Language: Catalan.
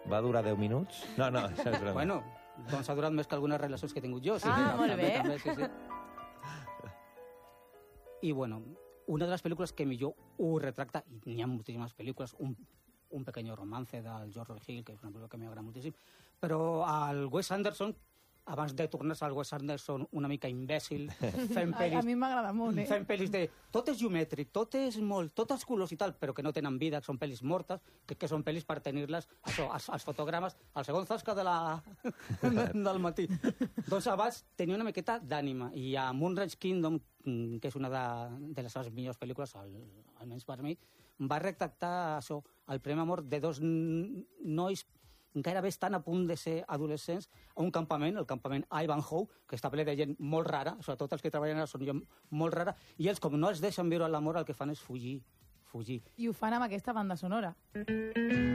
Va durar 10 minuts? No, això és broma. Bueno, doncs ha durat més que algunes relacions que he tingut jo. Sí, Molt bé. També, sí. I, bueno, una de les pel·lícules que millor ho retracta, i n'hi ha moltíssimes pel·lícules, un pequeño romance del George Hill, que és una pel·lícula que m'agrada moltíssim, però el Wes Anderson, abans de tornar-se al Wes Anderson una mica imbècil, fent pel·lis... A mi m'agrada molt, Fent pel·lis de... Tot és geomètric, tot és molt... Tots els colors i tal, però que no tenen vida, que són pel·lis mortes, que són pel·lis per tenir-les, això, els fotogrames, al segon zasca del matí. Doncs abans tenia una miqueta d'ànima, i a Moonrise Kingdom, que és una de les seves millors pel·lícules, almenys per mi, va retractar això, el primer amor de dos nois gairebé estan a punt de ser adolescents a un campament, el campament Ivanhoe, que està ple de gent molt rara, sobretot els que treballen allà són gent molt rara, i ells, com no els deixen viure l'amor, el que fan és fugir. I ho fan amb aquesta banda sonora.